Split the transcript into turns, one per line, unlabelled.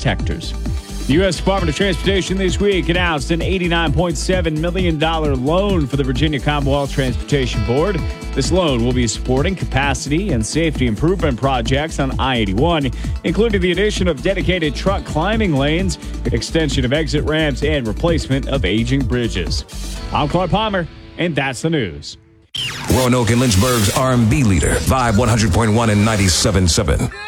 protectors. The U.S. Department of Transportation this week announced an $89.7 million loan for the Virginia Commonwealth Transportation Board. This loan will be supporting capacity and safety improvement projects on I-81, including the addition of dedicated truck climbing lanes, extension of exit ramps, and replacement of aging bridges. I'm Clark Palmer, and that's the news.
Roanoke and Lynchburg's R&B leader, Vibe 100.1 and 97.7.